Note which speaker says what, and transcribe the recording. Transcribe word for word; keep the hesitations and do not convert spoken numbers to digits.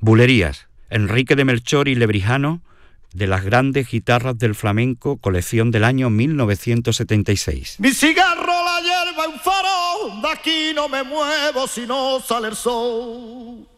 Speaker 1: Bulerías, Enrique de Melchor y Lebrijano, de las grandes guitarras del flamenco, colección del año mil novecientos setenta y seis.
Speaker 2: Mi cigarro, la hierba, un faro, de aquí no me muevo si no sale el sol.